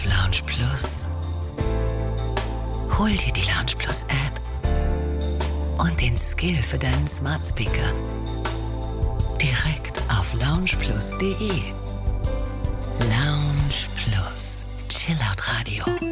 Lounge Plus. Hol dir die Lounge Plus App und den Skill für deinen Smart Speaker direkt auf loungeplus.de. Lounge Plus, Chillout Radio.